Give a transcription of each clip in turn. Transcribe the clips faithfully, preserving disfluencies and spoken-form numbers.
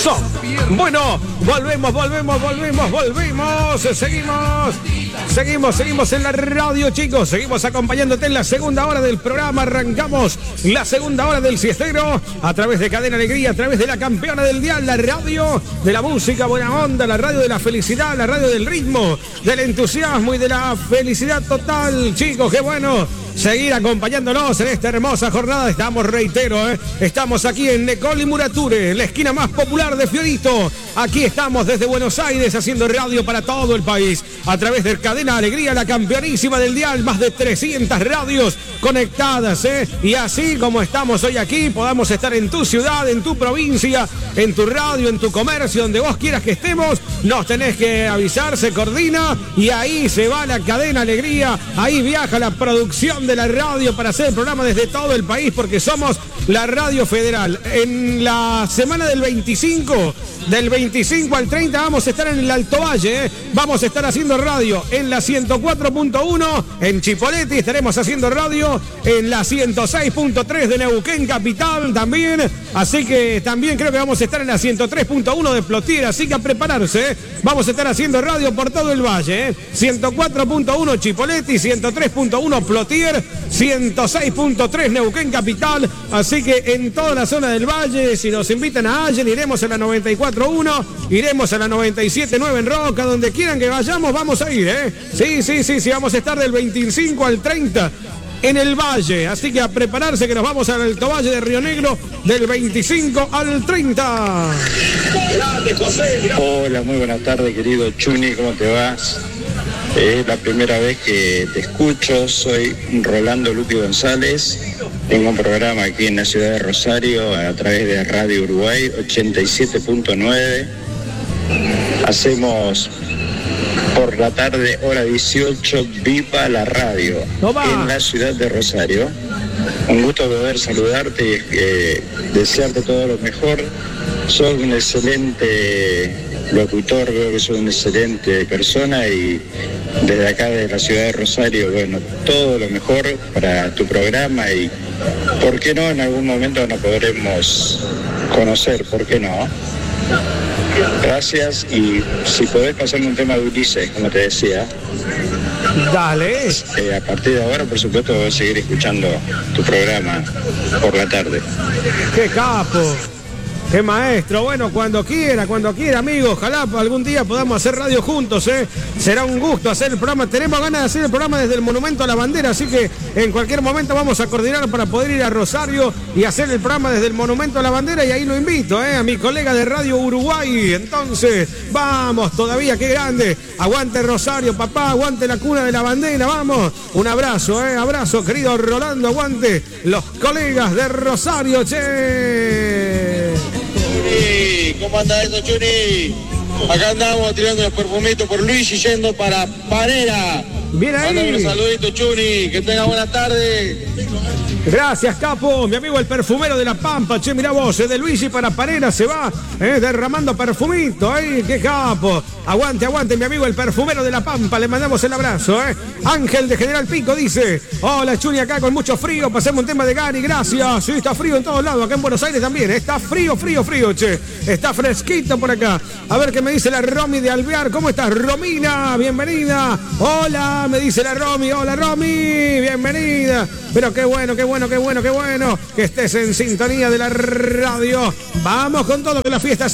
Eso. Bueno, volvemos, volvemos, volvemos, volvemos. Seguimos, seguimos, seguimos en la radio, chicos. Seguimos acompañándote en la segunda hora del programa. Arrancamos la segunda hora del siestero a través de Cadena Alegría, a través de la campeona del dial, la radio de la música buena onda, la radio de la felicidad, la radio del ritmo, del entusiasmo y de la felicidad total, chicos. Qué bueno seguir acompañándonos en esta hermosa jornada. Estamos, reitero, ¿eh? estamos aquí en Necol y Murature, la esquina más popular de Fiorito. Aquí estamos desde Buenos Aires haciendo radio para todo el país a través de Cadena Alegría, la campeonísima del dial, más de trescientas radios conectadas, ¿eh? Y así como estamos hoy aquí, podamos estar en tu ciudad, en tu provincia, en tu radio, en tu comercio, donde vos quieras que estemos, nos tenés que avisar, se coordina y ahí se va la Cadena Alegría, ahí viaja la producción de la radio para hacer el programa desde todo el país, porque somos la radio federal. En la semana del veinticinco, del veinticinco al treinta vamos a estar en el Alto Valle, ¿eh? Vamos a estar haciendo radio en la ciento cuatro punto uno en Chipoleti, estaremos haciendo radio en la ciento seis punto tres de Neuquén Capital también, así que también creo que vamos a estar en la ciento tres punto uno de Plotier, así que a prepararse, ¿eh? Vamos a estar haciendo radio por todo el valle, ¿eh? ciento cuatro punto uno Chipoleti, ciento tres punto uno Plotier, ciento seis punto tres Neuquén Capital, así que en toda la zona del valle, si nos invitan a Allen, iremos a la noventa y cuatro punto uno, iremos a la noventa y siete punto nueve en Roca, donde quieran que vayamos, vamos a ir, ¿eh? Sí, sí, sí, sí, vamos a estar del veinticinco al treinta en el Valle, así que a prepararse que nos vamos al Alto Valle de Río Negro del veinticinco al treinta. Hola, muy buenas tardes, querido Chuni, ¿cómo te vas? Es la primera vez que te escucho, soy Rolando Lupi González, tengo un programa aquí en la ciudad de Rosario a través de Radio Uruguay ochenta y siete punto nueve, hacemos por la tarde, hora dieciocho, Viva la Radio, ¡Toma! En la ciudad de Rosario. Un gusto poder saludarte y eh, desearte todo lo mejor. Sos un excelente locutor, veo que sos una excelente persona y desde acá, de la ciudad de Rosario, bueno, todo lo mejor para tu programa y, ¿por qué no? En algún momento nos podremos conocer, ¿por qué no? Gracias, y si podés pasarme un tema de Ulises, como te decía. Dale. Eh, a partir de ahora, por supuesto, voy a seguir escuchando tu programa por la tarde. ¡Qué capo! ¡Qué maestro! Bueno, cuando quiera, cuando quiera, amigo. Ojalá algún día podamos hacer radio juntos, ¿eh? Será un gusto hacer el programa. Tenemos ganas de hacer el programa desde el Monumento a la Bandera, así que en cualquier momento vamos a coordinar para poder ir a Rosario y hacer el programa desde el Monumento a la Bandera, y ahí lo invito, ¿eh? A mi colega de Radio Uruguay. Entonces, vamos, todavía, qué grande. Aguante Rosario, papá, aguante la cuna de la bandera, vamos. Un abrazo, ¿eh? Abrazo, querido Rolando, aguante los colegas de Rosario, che. ¿Cómo anda eso, Chuni? Acá andamos tirando los perfumitos por Luis y yendo para Parera. Bien ahí. Mándame un saludito, Chuni. Que tenga buena tarde. Gracias, capo. Mi amigo el perfumero de La Pampa. Che, mirá vos, eh, de Luigi para Parera se va eh, derramando perfumito. Ay, qué capo. Aguante, aguante, mi amigo el perfumero de La Pampa. Le mandamos el abrazo. Eh. Ángel de General Pico dice: hola, Chuni, acá con mucho frío. Pasemos un tema de Gary, gracias. Sí, está frío en todos lados. Acá en Buenos Aires también. Eh. Está frío, frío, frío, che. Está fresquito por acá. A ver qué me dice la Romy de Alvear. ¿Cómo estás, Romina? Bienvenida. Hola, me dice la Romy. Hola, Romy. Bienvenida. Pero qué bueno, qué bueno, qué bueno, qué bueno que estés en sintonía de la radio. Vamos con todo, que la fiesta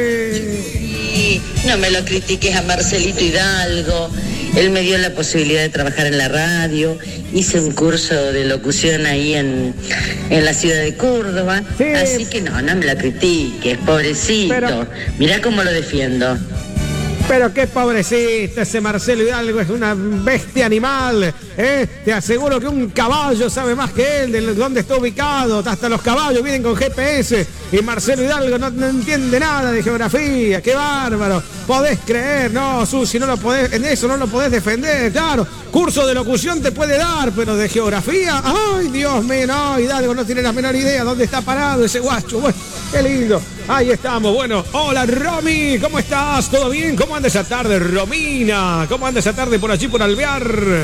sigue. No me lo critiques a Marcelito Hidalgo. Él me dio la posibilidad de trabajar en la radio. Hice un curso de locución ahí en, en la ciudad de Córdoba. Sí. Así que no, no me lo critiques, pobrecito. Pero... mirá cómo lo defiendo. Pero qué pobrecito ese Marcelo Hidalgo, es una bestia animal, ¿eh? Te aseguro que un caballo sabe más que él de dónde está ubicado. Hasta los caballos vienen con G P S y Marcelo Hidalgo no, no entiende nada de geografía. ¡Qué bárbaro! Podés creer, no, Susi, no lo podés, en eso no lo podés defender, claro. Curso de locución te puede dar, pero de geografía, ¡ay, Dios mío! No, Hidalgo no tiene la menor idea dónde está parado ese guacho. Bueno, qué lindo. Ahí estamos. Bueno, hola, Romy, ¿cómo estás? ¿Todo bien? ¿Cómo anda esa tarde, Romina? ¿Cómo anda esa tarde por allí, por Alvear?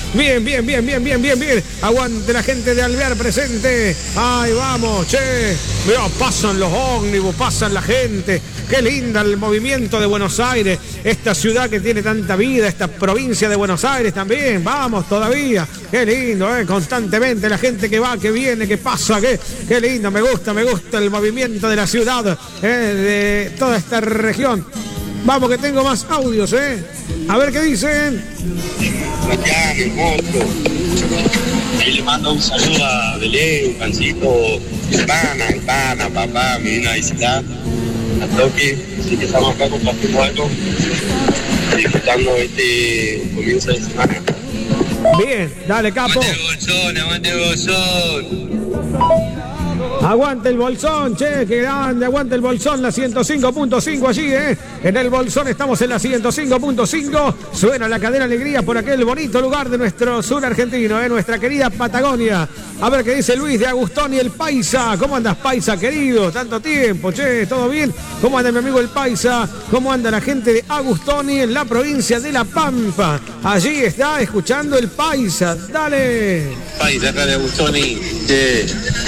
Bien, bien, bien, bien, bien, bien, bien. Aguante la gente de Alvear presente. Ay, vamos, che. Mirá, pasan los ómnibus, pasan la gente. Qué linda el movimiento de Buenos Aires. Esta ciudad que tiene tanta vida, esta provincia de Buenos Aires también. Vamos todavía. Qué lindo, eh. Constantemente la gente que va, que viene, que pasa. Qué, qué lindo, me gusta, me gusta el movimiento de la ciudad, eh, de toda esta región. Vamos, que tengo más audios, ¿eh? A ver qué dicen. Acá, mi monstruo. Ahí le mando un saludo a Belén, Pancito, el pana, el pana, papá, me vino a visitar. A toque, así que estamos acá compartiendo algo, disfrutando este comienzo de semana. Bien, dale, capo. Aguante el bolsón, aguante el bolsón. Aguante el bolsón, che, qué grande, aguante el bolsón, la ciento cinco punto cinco allí, ¿eh? En el bolsón estamos en la ciento cinco punto cinco, suena la cadena Alegría por aquel bonito lugar de nuestro sur argentino, ¿eh? Nuestra querida Patagonia. A ver qué dice Luis de Agustón y el Paisa. ¿Cómo andas, Paisa, querido? Tanto tiempo, che, ¿todo bien? ¿Cómo anda mi amigo el Paisa? ¿Cómo anda la gente de Agustoni en la provincia de La Pampa? Allí está escuchando el Paisa, dale. Paisa, acá de Agustoni, che.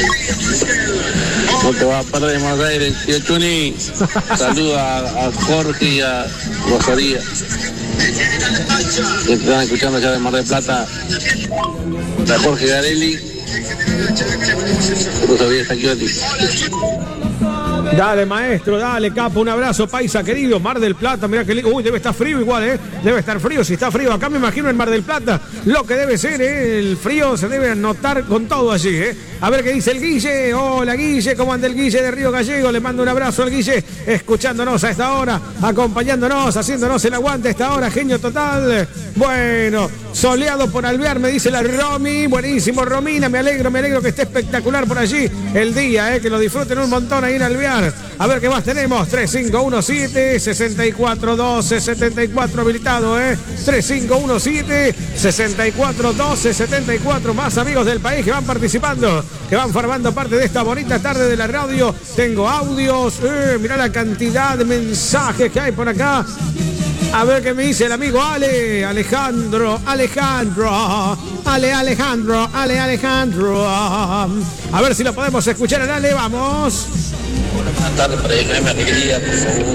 No te vas a perder más aire, tío Chuni. Saluda a, a Jorge y a Rosaría, que te están escuchando allá de Mar del Plata. A Jorge Garelli, Rosaría Sacchiotti. Dale, maestro, dale, capo, un abrazo, Paisa, querido. Mar del Plata, mirá que lindo. Uy, debe estar frío igual, ¿eh? Debe estar frío, si está frío. Acá me imagino en Mar del Plata lo que debe ser, ¿eh? El frío se debe notar con todo allí, ¿eh? A ver qué dice el Guille. Hola, Guille, ¿cómo anda el Guille de Río Gallego? Le mando un abrazo al Guille, escuchándonos a esta hora, acompañándonos, haciéndonos el aguante a esta hora, genio total. Bueno, soleado por Alvear, me dice la Romy. Buenísimo, Romina, me alegro, me alegro que esté espectacular por allí el día, ¿eh? Que lo disfruten un montón ahí en Alvear. A ver qué más tenemos. tres cinco uno siete, seis cuatro uno dos, siete cuatro habilitado, ¿eh? tres cinco uno siete, seis cuatro uno dos, siete cuatro. Más amigos del país que van participando, que van formando parte de esta bonita tarde de la radio. Tengo audios. Eh, mirá la cantidad de mensajes que hay por acá. A ver qué me dice el amigo Ale, Alejandro, Alejandro, Ale, Alejandro, Ale, Alejandro. A ver si lo podemos escuchar al Ale, vamos. Buenas tardes para F M Alegría, por favor.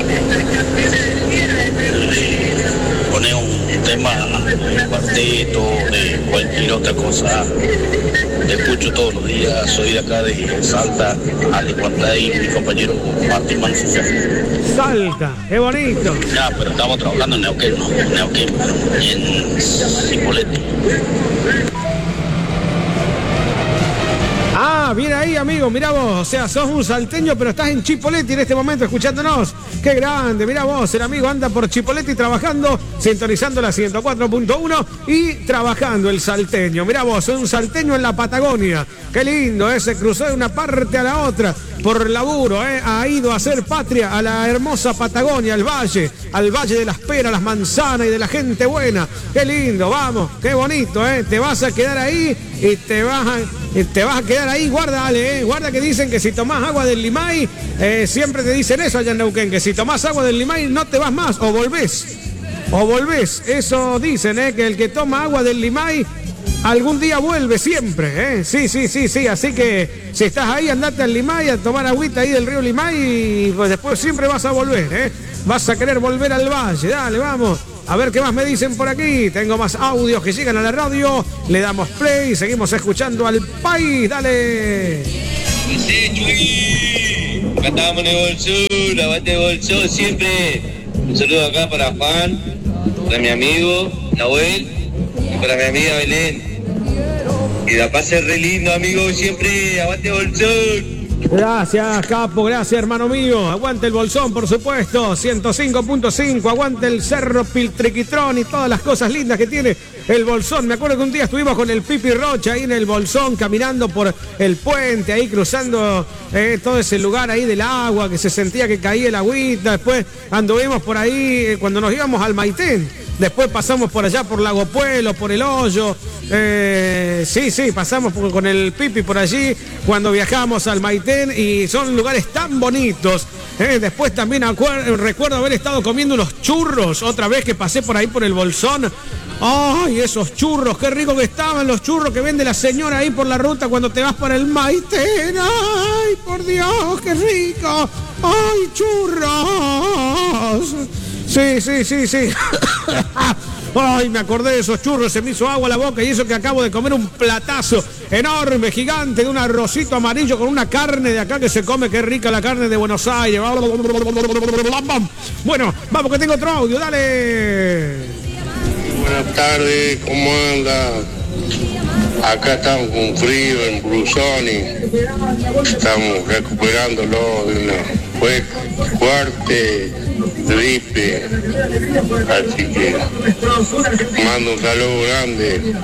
Poné un tema de cuarteto, de cualquier otra cosa. Te escucho todos los días, soy de acá de Salta, Ale Cuartay, mi compañero Martín Mancilla. Salta, qué bonito. Ya, pero estamos trabajando en Neuquén, no, en Neuquén, en Cipolletti. Ah, bien ahí, amigo, mirá vos, o sea, sos un salteño, pero estás en Chipolletti en este momento escuchándonos. Qué grande, mirá vos, el amigo anda por Chipolletti trabajando, sintonizando la ciento cuatro punto uno y trabajando el salteño. Mirá vos, un salteño en la Patagonia. Qué lindo, ¿eh? Se cruzó de una parte a la otra por laburo, ¿eh? Ha ido a hacer patria a la hermosa Patagonia, al valle, al valle de las peras, las manzanas y de la gente buena. Qué lindo, vamos, qué bonito, ¿eh? Te vas a quedar ahí y te vas a, y te vas a quedar ahí, guarda, Ale, ¿eh? Guarda que dicen que si tomás agua del Limay, eh, siempre te dicen eso allá en Neuquén, que si tomás agua del Limay no te vas más, o volvés, o volvés, eso dicen, ¿eh? Que el que toma agua del Limay algún día vuelve siempre, ¿eh? Sí, sí, sí, sí, así que si estás ahí, andate al Limay a tomar agüita ahí del río Limay y pues después siempre vas a volver, ¿eh? Vas a querer volver al valle, dale, vamos. A ver qué más me dicen por aquí. Tengo más audios que llegan a la radio. Le damos play, seguimos escuchando al país, dale. Sí, Chuy. Cantamos en el bolsón, aguante el bolsón siempre. Un saludo acá para Juan, para mi amigo Nahuel y para mi amiga Belén. Que la pase re lindo, amigo, siempre, aguante el bolsón. Gracias, capo, gracias, hermano mío. Aguante el bolsón, por supuesto. ciento cinco punto cinco, aguante el cerro Piltriquitrón y todas las cosas lindas que tiene el bolsón. Me acuerdo que un día estuvimos con el Pipi Rocha ahí en el bolsón, caminando por el puente, ahí cruzando eh, todo ese lugar ahí del agua, que se sentía que caía el agüita. Después anduvimos por ahí eh, cuando nos íbamos al Maitén. después pasamos por allá por Lago Puelo, por El Hoyo, eh, sí, sí, pasamos por, con el Pipi por allí cuando viajamos al Maitén y son lugares tan bonitos. Eh, después también acuer- recuerdo haber estado comiendo unos churros otra vez que pasé por ahí por el Bolsón. ¡Ay, esos churros! ¡Qué rico que estaban los churros que vende la señora ahí por la ruta cuando te vas para el Maitén! ¡Ay, por Dios, qué rico! ¡Ay, churros! Sí, sí, sí, sí. Ay, me acordé de esos churros, se me hizo agua la boca y eso que acabo de comer un platazo enorme, gigante, de un arrocito amarillo con una carne de acá que se come, qué rica la carne de Buenos Aires. Bueno, vamos que tengo otro audio, dale. Buenas tardes, ¿cómo anda? Acá estamos con frío en Brusoni, estamos recuperándolo de una fuerte gripe, así que mando un saludo grande.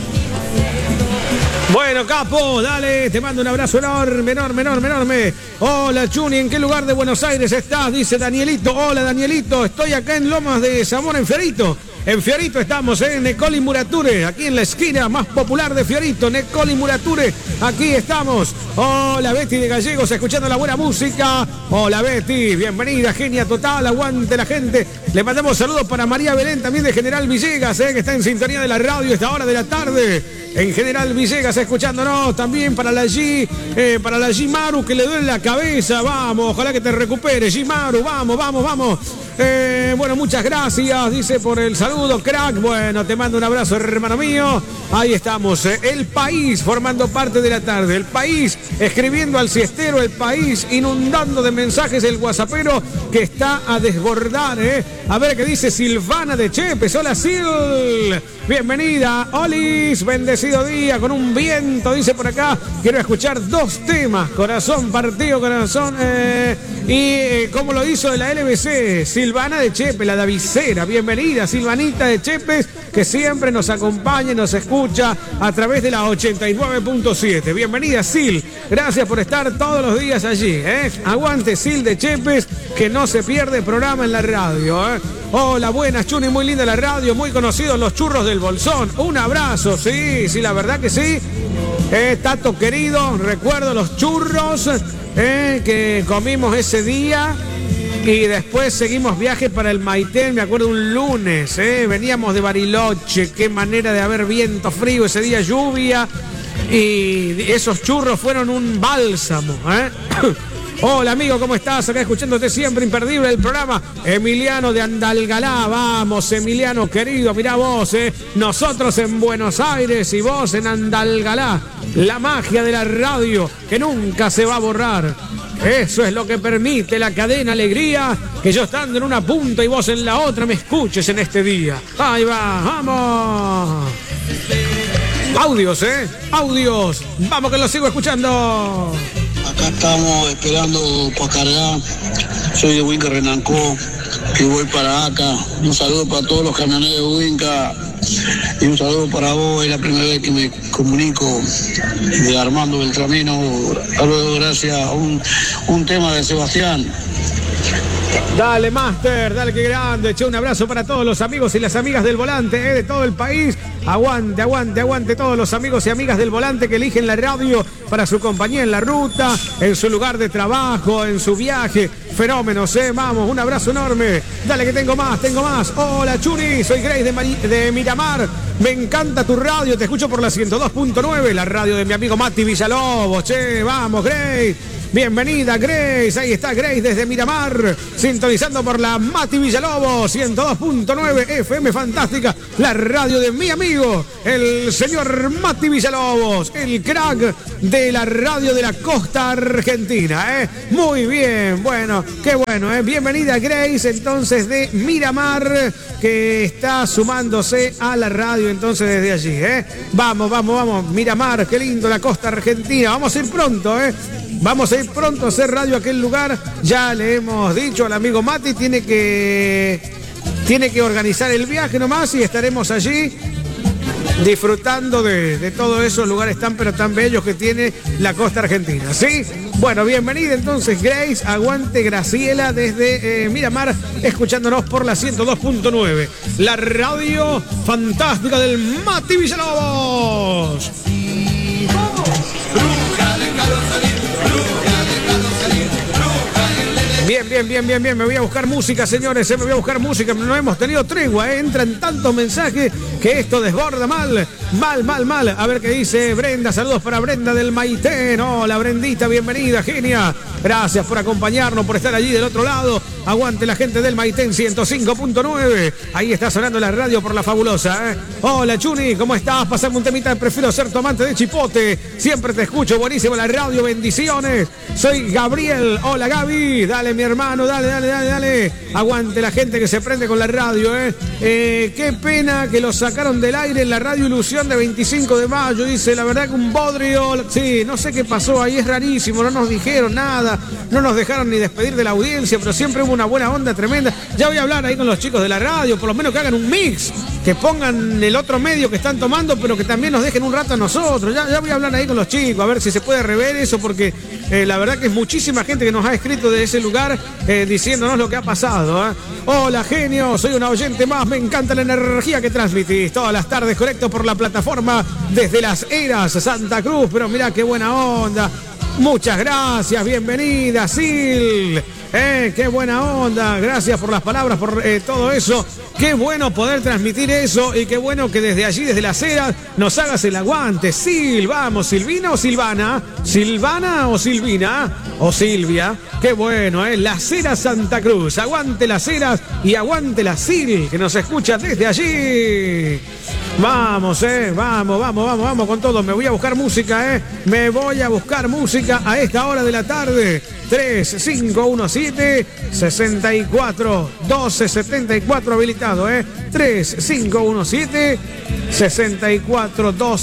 Bueno, capo, dale, te mando un abrazo enorme, enorme, enorme, enorme. Hola, Chuni, ¿en qué lugar de Buenos Aires estás? Dice Danielito. Hola, Danielito, estoy acá en Lomas de Zamora, en Fiorito. En Fiorito estamos, ¿eh? Necoli Murature, aquí en la esquina más popular de Fiorito, Necoli Murature, aquí estamos. Hola, Betty de Gallegos, escuchando la buena música. Hola, Betty, bienvenida, genia total, aguante la gente. Le mandamos saludos para María Belén, también de General Villegas, ¿eh? Que está en sintonía de la radio a esta hora de la tarde. En General Villegas, escuchándonos también para la G, eh, para la G Maru, que le duele la cabeza. Vamos, ojalá que te recupere, G Maru, vamos, vamos, vamos. Eh, bueno, muchas gracias, dice por el saludo, crack. Bueno, te mando un abrazo, hermano mío. Ahí estamos, eh, El País formando parte de la tarde. El País escribiendo al siestero, El País inundando de mensajes el WhatsAppero que está a desbordar, ¿eh? A ver qué dice Silvana de Chepes. Hola, Sil. Bienvenida. Olis, bendecido día con un viento, dice por acá. Quiero escuchar dos temas, Corazón Partido, Corazón. Eh, y eh, cómo lo hizo de la L B C, Silvana de Chepes, la Davisera. Bienvenida, Silvanita de Chepes, que siempre nos acompaña y nos escucha a través de la ochenta y nueve punto siete. Bienvenida, Sil. Gracias por estar todos los días allí, ¿eh? Aguante, Sil de Chepes, que no se pierde programa en la radio, ¿eh? Hola, buenas, Chuni, muy linda la radio, muy conocidos los churros del Bolsón. Un abrazo, sí, sí, la verdad que sí. Eh, Tato querido, recuerdo los churros eh, que comimos ese día. Y después seguimos viaje para el Maitén, me acuerdo un lunes, eh, veníamos de Bariloche, qué manera de haber viento frío, ese día lluvia, y esos churros fueron un bálsamo, ¿eh? Hola amigo, ¿cómo estás? Acá escuchándote siempre, imperdible el programa. Emiliano de Andalgalá, vamos Emiliano querido, mirá vos, eh. Nosotros en Buenos Aires y vos en Andalgalá. La magia de la radio que nunca se va a borrar. Eso es lo que permite la cadena Alegría, que yo estando en una punta y vos en la otra me escuches en este día. Ahí va, vamos. Audios, ¿eh? Audios. Vamos que los sigo escuchando. Acá estamos esperando para cargar. Soy de Huinca, Renancó, y voy para acá. Un saludo para todos los camioneros de Huinca y un saludo para vos. Es la primera vez que me comunico de Armando Beltramino. Saludos, gracias. Un, un tema de Sebastián. Dale, Master, dale, qué grande. Che, un abrazo para todos los amigos y las amigas del volante, eh, de todo el país. Aguante, aguante, aguante todos los amigos y amigas del volante que eligen la radio para su compañía en la ruta, en su lugar de trabajo, en su viaje. Fenómenos, eh, vamos, un abrazo enorme. Dale que tengo más, tengo más. Hola, Chuni, soy Grace de, Mari- de Miramar. Me encanta tu radio, te escucho por la ciento dos punto nueve, la radio de mi amigo Mati Villalobos. Che, vamos, Grace. Bienvenida, Grace. Ahí está Grace desde Miramar, sintonizando por la Mati Villalobos, ciento dos punto nueve F M Fantástica, la radio de mi amigo, el señor Mati Villalobos, el crack de la radio de la costa argentina, ¿eh? Muy bien, bueno, qué bueno, ¿eh? Bienvenida, Grace, entonces, de Miramar, que está sumándose a la radio, entonces, desde allí, ¿eh? Vamos, vamos, vamos, Miramar, qué lindo la costa argentina. Vamos a ir pronto, ¿eh? Vamos a ir pronto a hacer radio a aquel lugar. Ya le hemos dicho al amigo Mati, tiene que, tiene que organizar el viaje nomás y estaremos allí. disfrutando de, de todos esos lugares tan pero tan bellos que tiene la costa argentina, ¿sí? Bueno, bienvenida entonces Grace, aguante Graciela desde eh, Miramar, escuchándonos por la ciento dos punto nueve, la radio fantástica del Mati Villalobos. Bien, bien, bien, bien, bien. Me voy a buscar música, señores. Eh, me voy a buscar música. No hemos tenido tregua. Eh. Entran tantos mensajes que esto desborda mal. Mal, mal, mal. A ver qué dice Brenda. Saludos para Brenda del Maitén. Hola, Brendita. Bienvenida, genia. Gracias por acompañarnos, por estar allí del otro lado. Aguante la gente del Maitén ciento cinco punto nueve. Ahí está sonando la radio por la fabulosa. ¿eh? Hola, Chuni. ¿Cómo estás? Pasame un temita. Prefiero ser tu amante de chipote. Siempre te escucho. Buenísimo la radio. Bendiciones. Soy Gabriel. Hola, Gaby. Dale, mi hermano, dale, dale, dale, dale. Aguante la gente que se prende con la radio, ¿eh? eh qué pena que lo sacaron del aire en la radio Ilusión de veinticinco de mayo. Dice, la verdad que un bodrio. Sí, no sé qué pasó ahí, es rarísimo. No nos dijeron nada, no nos dejaron ni despedir de la audiencia, pero siempre hubo una buena onda tremenda. Ya voy a hablar ahí con los chicos de la radio, por lo menos que hagan un mix, que pongan el otro medio que están tomando, pero que también nos dejen un rato a nosotros. Ya, ya voy a hablar ahí con los chicos, a ver si se puede rever eso, porque eh, la verdad que es muchísima gente que nos ha escrito de ese lugar eh, diciéndonos lo que ha pasado. ¿eh? Hola, genio, soy un oyente más, me encanta la energía que transmitís todas las tardes, correcto, por la plataforma desde Las Heras, Santa Cruz, pero mirá qué buena onda. Muchas gracias, bienvenida, Sil. Eh, qué buena onda, gracias por las palabras, por eh, todo eso. Qué bueno poder transmitir eso y qué bueno que desde allí, desde Las Heras, nos hagas el aguante. Sil, vamos, Silvina o Silvana, Silvana o Silvina o Silvia. Qué bueno, ¿eh? Las Heras, Santa Cruz. Aguante Las Heras y aguante la Sil, que nos escucha desde allí. Vamos, eh, vamos, vamos, vamos, vamos con todo. Me voy a buscar música, eh. Me voy a buscar música a esta hora de la tarde. tres cinco uno siete, seis cuatro uno dos, siete cuatro habilitado, eh. tres cinco uno siete, seis cuatro uno dos,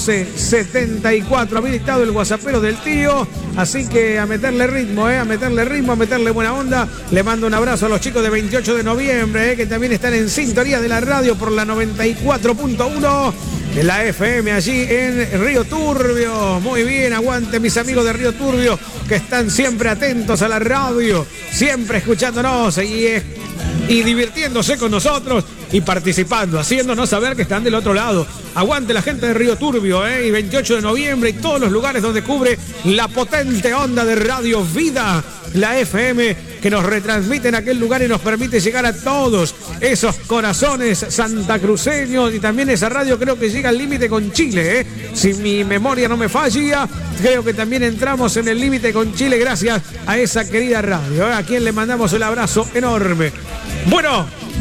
siete cuatro habilitado el WhatsAppero del tío. Así que a meterle ritmo, eh, a meterle ritmo, a meterle buena onda. Le mando un abrazo a los chicos de veintiocho de noviembre, eh, que también están en sintonía de la radio por la noventa y cuatro punto uno. En la F M allí en Río Turbio. Muy bien, aguante mis amigos de Río Turbio que están siempre atentos a la radio, siempre escuchándonos y, y divirtiéndose con nosotros y participando, haciéndonos saber que están del otro lado. Aguante la gente de Río Turbio, ¿eh? Y veintiocho de noviembre y todos los lugares donde cubre la potente onda de Radio Vida, la F M, que nos retransmite en aquel lugar y nos permite llegar a todos esos corazones santacruceños. Y también esa radio creo que llega al límite con Chile, ¿eh? Si mi memoria no me falla, creo que también entramos en el límite con Chile gracias a esa querida radio, ¿eh? A quien le mandamos el abrazo enorme. Bueno,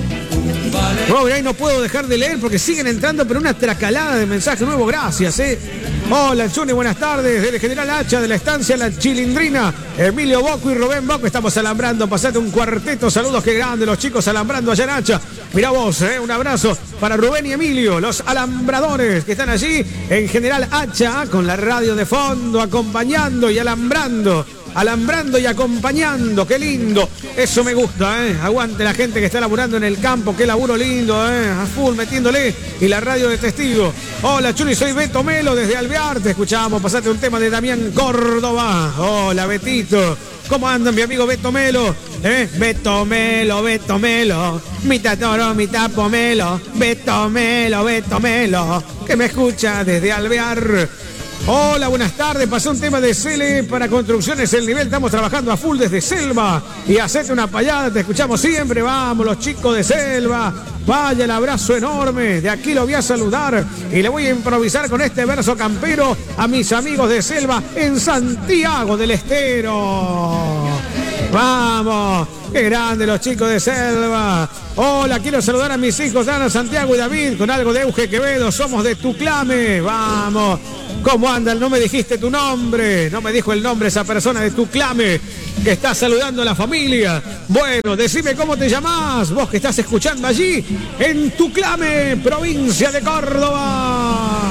no, ahí no puedo dejar de leer porque siguen entrando, pero una tracalada de mensajes nuevos. Gracias, eh. Hola, Chuni, buenas tardes. Del General Hacha, de la estancia La Chilindrina, Emilio Boco y Rubén Boco. Estamos alambrando, pasate un cuarteto. Saludos, qué grande los chicos alambrando allá en Hacha. Mirá vos, eh, un abrazo para Rubén y Emilio, los alambradores que están allí en General Hacha, con la radio de fondo, acompañando y alambrando. Alambrando y acompañando, qué lindo. Eso me gusta, ¿eh? Aguante la gente que está laburando en el campo, qué laburo lindo, ¿eh? A full metiéndole. Y la radio de testigo. Hola, Chuli, soy Beto Melo desde Alvear. Te escuchamos, pasate un tema de Damián Córdoba. Hola, Betito. ¿Cómo andan, mi amigo Beto Melo? ¿Eh? Beto Melo, Beto Melo. Mitad toro, mitad pomelo. Beto Melo, Beto Melo. Que me escucha desde Alvear. Hola, buenas tardes. Pasó un tema de Cele para Construcciones El Nivel. Estamos trabajando a full desde Selva. Y hacete una payada, te escuchamos siempre. Vamos, los chicos de Selva. Vaya el abrazo enorme. De aquí lo voy a saludar. Y le voy a improvisar con este verso campero a mis amigos de Selva en Santiago del Estero. Vamos, qué grande los chicos de Selva. Hola, quiero saludar a mis hijos Ana, Santiago y David con algo de Euge Quevedo. Somos de Tuclame. Vamos. ¿Cómo andan? No me dijiste tu nombre. No me dijo el nombre esa persona de Tuclame que está saludando a la familia. Bueno, decime cómo te llamás, vos que estás escuchando allí en Tuclame, provincia de Córdoba.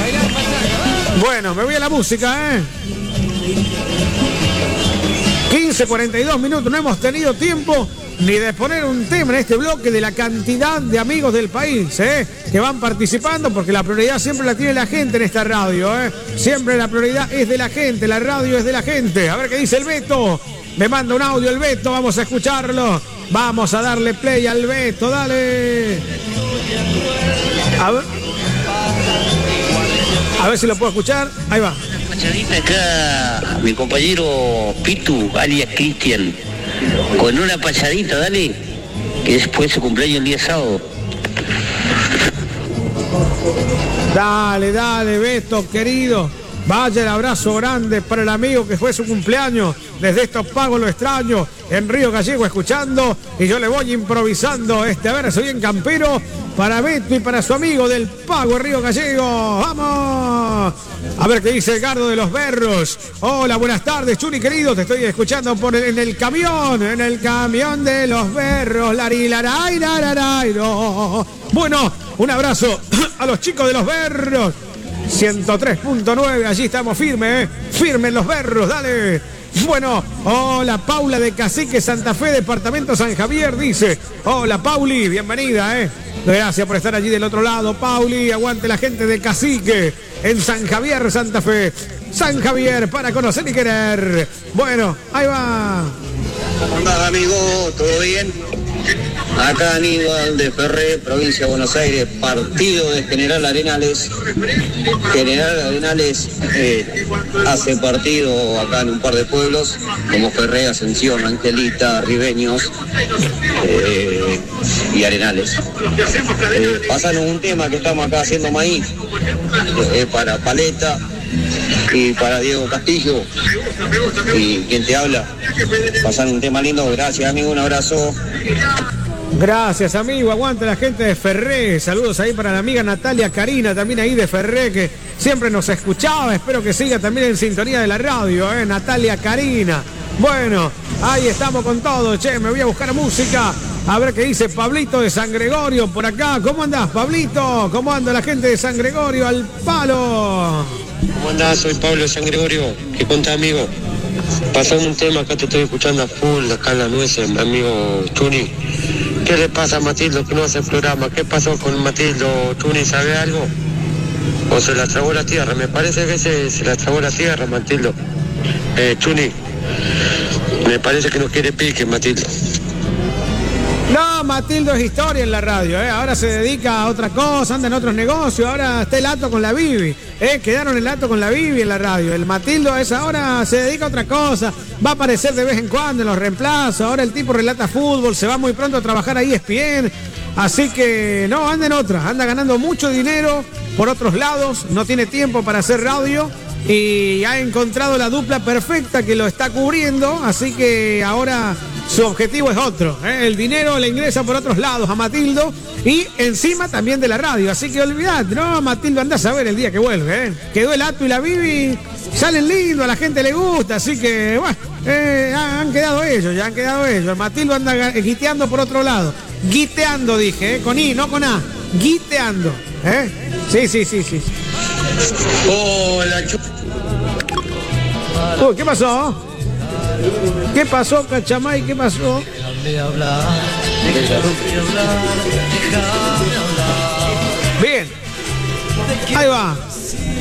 Bueno, me voy a la música, ¿eh? quince quince cuarenta y dos minutos. No hemos tenido tiempo ni de poner un tema en este bloque de la cantidad de amigos del país, ¿eh? Que van participando, porque la prioridad siempre la tiene la gente en esta radio, ¿eh? Siempre la prioridad es de la gente, la radio es de la gente. A ver qué dice el Beto. Me manda un audio el Beto, vamos a escucharlo. Vamos a darle play al Beto, dale. A ver. A ver si lo puedo escuchar. Ahí va. Pachadita acá, mi compañero Pitu, alias Cristian. Con una pachadita, dale. Que después su cumpleaños el día sábado. Dale, dale, Beto, querido. Vaya el abrazo grande para el amigo que fue su cumpleaños. Desde estos pagos lo extraño. En Río Gallego escuchando. Y yo le voy improvisando este verso bien campero para Beto y para su amigo del Pago en Río Gallego. ¡Vamos! A ver qué dice Edgardo de los Berros. Hola, buenas tardes, Chuni querido. Te estoy escuchando por el, en el camión. En el camión de los Berros. Larilaray, lararay, no. Bueno, un abrazo a los chicos de los Berros. ciento tres punto nueve, allí estamos firmes, ¿eh? Firmes los Berros, dale. Bueno, hola Paula de Cacique Santa Fe, departamento San Javier, dice. Hola Pauli, bienvenida, ¿eh? Gracias por estar allí del otro lado, Pauli. Aguante la gente de Cacique en San Javier, Santa Fe. San Javier, para conocer y querer. Bueno, ahí va. ¿Cómo andás, amigo? ¿Todo bien? Acá Aníbal de Ferré, provincia de Buenos Aires, partido de General Arenales. General Arenales eh, hace partido acá en un par de pueblos, como Ferré, Ascensión, Angelita, Ribeños eh, y Arenales. Eh, pasaron un tema que estamos acá haciendo maíz, eh, para Paleta y para Diego Castillo y quien te habla. Pasaron un tema lindo, gracias amigo, un abrazo. Gracias, amigo. Aguanta la gente de Ferré. Saludos ahí para la amiga Natalia Karina, también ahí de Ferré, que siempre nos escuchaba. Espero que siga también en sintonía de la radio, ¿eh? Natalia Karina. Bueno, ahí estamos con todo. Che, me voy a buscar música. A ver qué dice Pablito de San Gregorio por acá. ¿Cómo andás, Pablito? ¿Cómo anda la gente de San Gregorio al palo? ¿Cómo andás? Soy Pablo de San Gregorio. ¿Qué contás, amigo? Pasando un tema, acá te estoy escuchando a full, acá en la nuez, mi amigo Chuni. ¿Qué le pasa a Matildo que no hace programa? ¿Qué pasó con Matildo? ¿Chuni sabe algo? ¿O se la tragó la tierra? Me parece que se, se la tragó la tierra, Matildo. Eh, Chuni, me parece que no quiere pique, Matildo. No, Matildo es historia en la radio, ¿eh? Ahora se dedica a otra cosa, anda en otros negocios, ahora está el Ato con la Bibi, ¿eh? Quedaron el Ato con la Bibi en la radio. El Matildo a esa hora se dedica a otra cosa, va a aparecer de vez en cuando en los reemplazos, ahora el tipo relata fútbol, se va muy pronto a trabajar ahí E S P N, así que no, anda en otra, anda ganando mucho dinero por otros lados, no tiene tiempo para hacer radio y ha encontrado la dupla perfecta que lo está cubriendo, así que ahora su objetivo es otro, ¿eh? El dinero le ingresa por otros lados a Matildo y encima también de la radio, así que olvidate, no, Matildo, andás a ver el día que vuelve, ¿eh? Quedó el Ato y la Bibi, salen lindos, a la gente le gusta, así que bueno, eh, han quedado ellos, ya han quedado ellos. Matildo anda guiteando por otro lado, guiteando dije, ¿eh? Con I, no con A, guiteando, ¿eh? Sí, sí, sí, sí. Hola, Uy, ¿qué pasó? ¿Qué pasó, Cachamay? ¿Qué pasó? Bien. Ahí va.